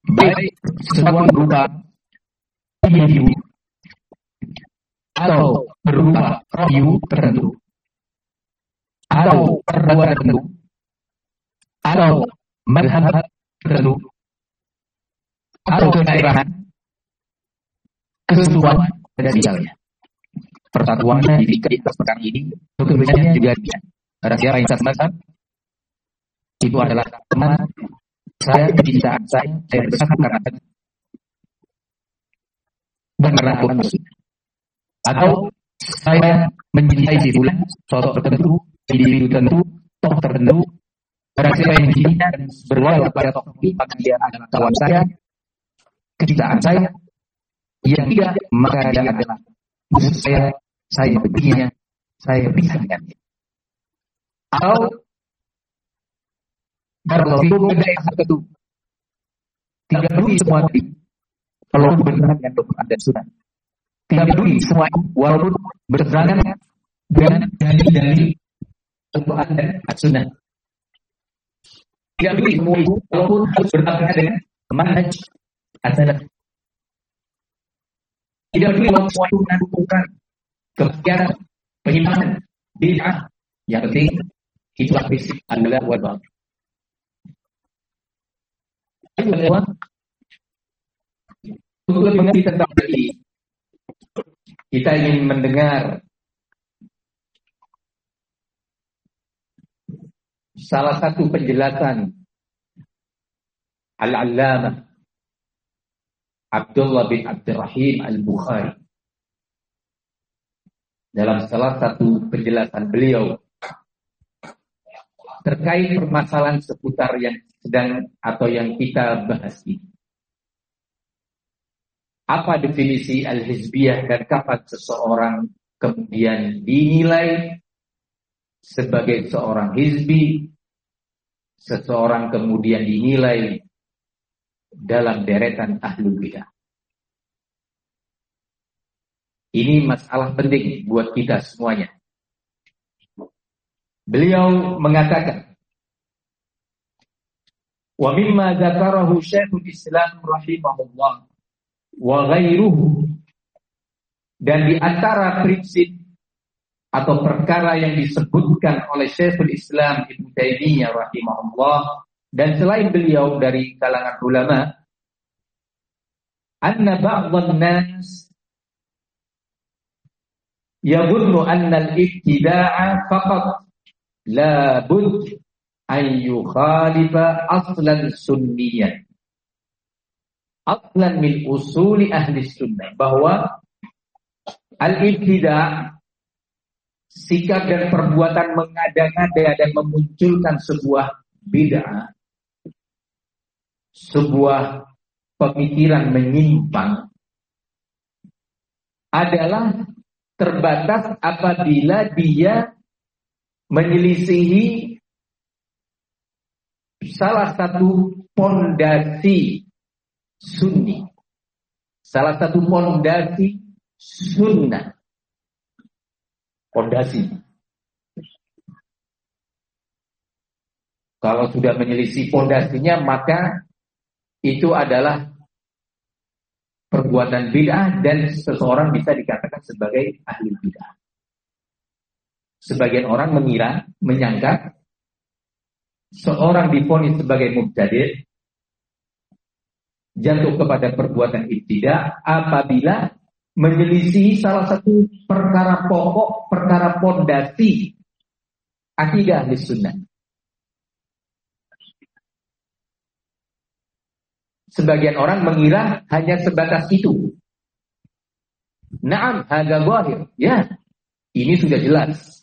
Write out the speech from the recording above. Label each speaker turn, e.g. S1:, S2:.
S1: baik sesuatu berupa individu atau berupa review tertentu atau perbuatan tertentu atau madhab tertentu atau kedaerahan, kesusuan dan misalnya persatuannya di atas perkara ini, kemudiannya juga dia. Rahasia Raisa Mazhab itu adalah teman saya, kecintaan saya bersama karena dan karena Quran Rasul. Atau saya mencintai si fulan, sosok tertentu, individu tertentu, tokoh tertentu. Barang siapa yang mencintainya dan berwala kepada tokoh ini, maka dia adalah kawan saya, kecintaan saya. Yang tidak, maka dia adalah musuh saya benci, saya pisah dengannya. Atau kalau itu daerah tertentu, tidak peduli semua tadi, kalau bertentangan dengan Al-Quran dan Sunnah. Tidak peduli semua itu, walaupun bertentangan dengan dalil-dalil Al-Quran dan Sunnah. Tidak peduli semua itu, walaupun harus bertentangan dengan manhaj as-salaf. Tidak peduli kalau semua itu menunjukkan kemaksiatan, penyimpangan, bid'ah. Yang penting itulah prinsip adalah wabah. Untuk mengerti tentang ini, kita ingin mendengar salah satu penjelasan Al-Allamah Abdullah bin Abdurrahim Al-Bukhari dalam salah satu penjelasan beliau terkait permasalahan seputar yang sedang atau yang kita bahas ini. Apa definisi al-hizbiyah dan kapan seseorang kemudian dinilai sebagai seorang hizbi, seseorang kemudian dinilai dalam deretan ahlul bidah. Ini masalah penting buat kita semuanya. Beliau mengatakan, wa mimma dzakarahu Syekhul Islam rahimahullah wa ghairuhu, dan di antara prinsip atau perkara yang disebutkan oleh Syekhul Islam Ibnu Taimiyah rahimahullah dan selain beliau dari kalangan ulama, anna ba'dhan nas yadhunnu anna al-ibtida'a faqat la bud an yukhalifa aslan sunniyan, aslan min usuli ahli sunnah, bahwa al-ibtida' sikap dan perbuatan mengada-ngada dan memunculkan sebuah bid'ah, sebuah pemikiran menyimpang, adalah terbatas apabila dia menyelisihi salah satu pondasi sunni, salah satu pondasi sunnah. Pondasi. Kalau sudah menyelisih pondasinya, maka itu adalah perbuatan bid'ah dan seseorang bisa dikatakan sebagai ahli bid'ah. Sebagian orang menyangka seorang divonis sebagai mubtadi', jatuh kepada perbuatan ibtidah apabila menyelisih salah satu perkara pokok, perkara pondasi akidah ahli sunnah. Sebagian orang mengira hanya sebatas itu. Naam, hadza zahir. Ya, ini sudah jelas.